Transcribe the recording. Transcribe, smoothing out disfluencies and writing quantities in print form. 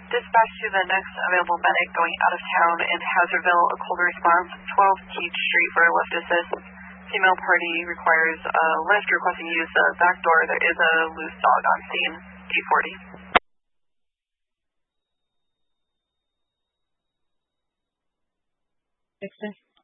Dispatch to the next available medic going out of town in Hazardville. A cold response, 12 Keach Street for a lift assist. Female party requires a lift, requesting use the back door. There is a loose dog on scene, 840. Dixon?